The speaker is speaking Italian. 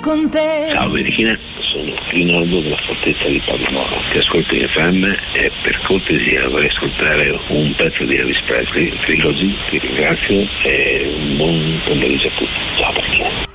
con te. Ciao Verichina, sono Rinaldo della Fortezza di Palamoro. Ti ascolto in FM e per cortesia vorrei ascoltare un pezzo di Elvis Presley, Trilogy. Ti ringrazio e un buon pomeriggio a tutti. Ciao Verichina.